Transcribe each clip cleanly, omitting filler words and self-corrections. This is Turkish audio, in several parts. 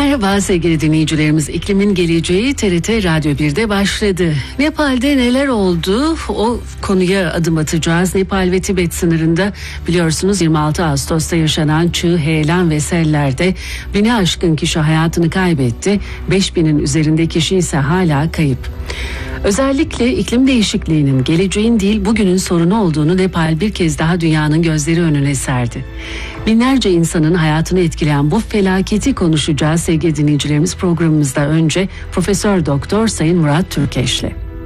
Merhaba sevgili dinleyicilerimiz. İklimin Geleceği TRT Radyo 1'de başladı. Nepal'de neler oldu? O konuya adım atacağız. Nepal ve Tibet sınırında biliyorsunuz 26 Ağustos'ta yaşanan çığ, heyelan ve sellerde 1000'i aşkın kişi hayatını kaybetti. 5000'in üzerinde kişi ise hala kayıp. Özellikle iklim değişikliğinin geleceğin değil bugünün sorunu olduğunu Nepal bir kez daha dünyanın gözleri önüne serdi. Binlerce insanın hayatını etkileyen bu felaketi konuşacağız sevgili dinleyicilerimiz programımızda. Önce Profesör Doktor Sayın Murat Türkeş'le.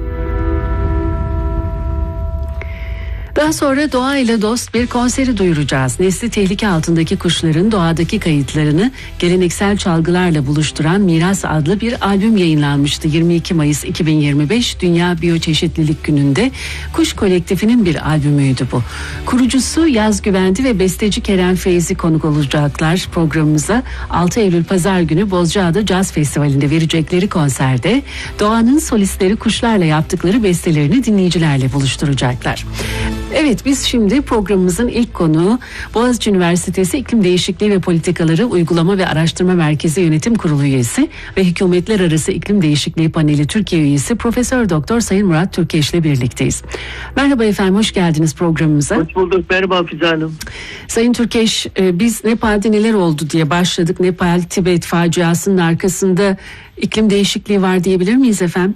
Daha sonra doğayla dost bir konseri duyuracağız. Nesli tehlike altındaki kuşların doğadaki kayıtlarını geleneksel çalgılarla buluşturan Miras adlı bir albüm yayınlanmıştı. 22 Mayıs 2025 Dünya Biyoçeşitlilik Günü'nde Kuş Kolektifinin bir albümüydü bu. Kurucusu Yaz Güvendi ve besteci Kerem Feyzi konuk olacaklar programımıza. 6 Eylül Pazar günü Bozcaada Caz Festivali'nde verecekleri konserde doğanın solistleri kuşlarla yaptıkları bestelerini dinleyicilerle buluşturacaklar. Evet, biz şimdi programımızın ilk konuğu Boğaziçi Üniversitesi İklim Değişikliği ve Politikaları Uygulama ve Araştırma Merkezi Yönetim Kurulu üyesi ve Hükümetler Arası İklim Değişikliği Paneli Türkiye üyesi Profesör Doktor Sayın Murat Türkeş'le birlikteyiz. Merhaba efendim, hoş geldiniz programımıza. Hoş bulduk, merhaba Hafize Hanım. Sayın Türkeş, biz Nepal'de neler oldu diye başladık. Nepal-Tibet faciasının arkasında iklim değişikliği var diyebilir miyiz efendim?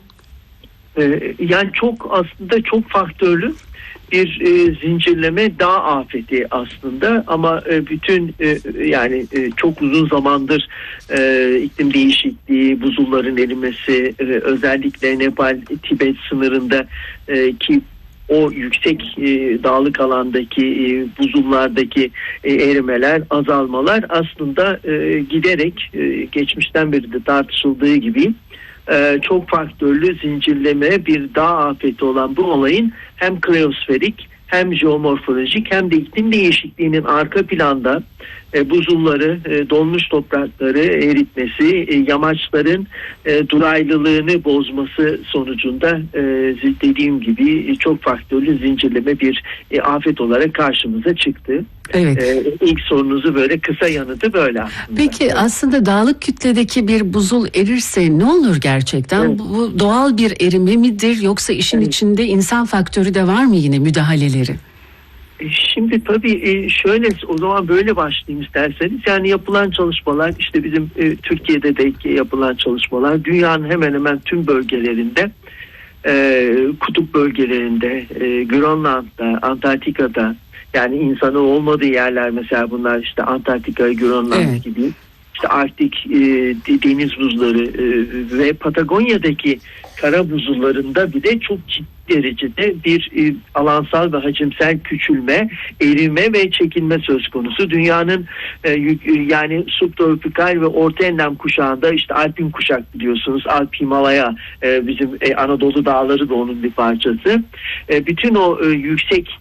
Yani aslında çok faktörlü bir zincirleme dağ afeti aslında, ama bütün çok uzun zamandır iklim değişikliği, buzulların erimesi, özellikle Nepal-Tibet sınırında ki o yüksek dağlık alandaki buzullardaki erimeler, azalmalar aslında giderek geçmişten beri de tartışıldığı gibi çok faktörlü zincirleme bir dağ afeti olan bu olayın hem kriosferik hem jeomorfolojik hem de iklim değişikliğinin arka planda buzulları, donmuş toprakları eritmesi, yamaçların duraylılığını bozması sonucunda dediğim gibi çok faktörlü zincirleme bir afet olarak karşımıza çıktı. Evet. İlk sorunuzu böyle kısa yanıtı böyle aslında. Peki aslında dağlık kütledeki bir buzul erirse ne olur gerçekten? Evet. Bu doğal bir erime midir, yoksa işin içinde insan faktörü de var mı, yine müdahaleleri? Şimdi tabii şöyle, o zaman böyle başlayayım isterseniz. Yani yapılan çalışmalar, işte bizim Türkiye'de de yapılan çalışmalar dünyanın hemen hemen tüm bölgelerinde, kutup bölgelerinde, Grönland'da, Antarktika'da, yani insanın olmadığı yerler mesela bunlar, işte Antarktika, Grönland evet. gibi, işte Arktik deniz buzları ve Patagonya'daki kara buzullarında bile çok ciddi derecede bir alansal ve hacimsel küçülme, erime ve çekilme söz konusu. Dünyanın yani subtropikal ve orta enlem kuşağında, işte Alpin kuşak biliyorsunuz, Alp Himalaya, bizim Anadolu dağları da onun bir parçası. Bütün o yüksek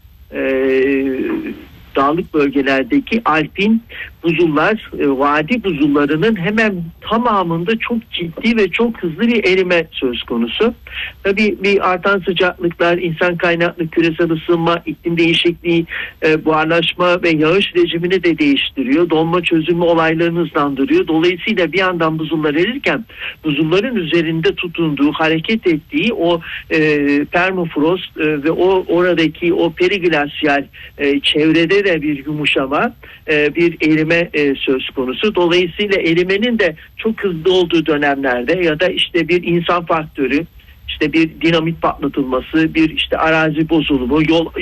dağlık bölgelerdeki alpin buzullar, vadi buzullarının hemen tamamında çok ciddi ve çok hızlı bir erime söz konusu. Tabii bir artan sıcaklıklar, insan kaynaklı küresel ısınma, iklim değişikliği, buharlaşma ve yağış rejimini de değiştiriyor. Donma çözülme olaylarını hızlandırıyor. Dolayısıyla bir yandan buzullar erirken buzulların üzerinde tutunduğu, hareket ettiği o permafrost ve oradaki o periglasyal çevrede de bir yumuşama, bir erime söz konusu. Dolayısıyla erimenin de çok hızlı olduğu dönemlerde ya da işte bir insan faktörü, işte bir dinamit patlatılması, bir işte arazi bozulumu,